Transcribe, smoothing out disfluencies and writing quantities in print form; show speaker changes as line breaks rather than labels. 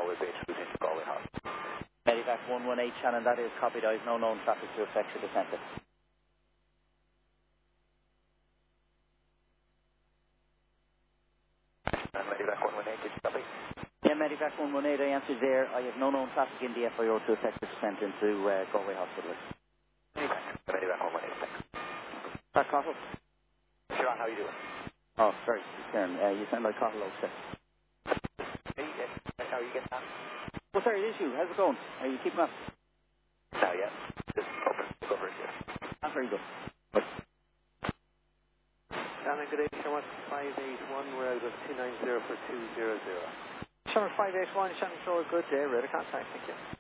Galway Bay through into Galway Hospital.
Medivac 118 Shannon, that is copied. I have no known traffic to affect your descent.
Medivac 118, did you copy?
Yeah, Medivac 118, I answered there. I have no known traffic in the FIO to affect the descent into Galway Hospital.
Medivac 118, thanks.
Pat Cottle?
Sharon, how are you doing?
Oh, sorry, Karen. You sound like Cottle Oak.
Hey, how are you getting on?
Oh, sorry, it is you. How's it going? Are you keeping up?
No, yeah. Just over it here.
Not very good.
Shannon, good day. Sherman 581, we're out of 290 for 200.
Shannon 581, Shannon Floor, good day. Radar contact, thank you.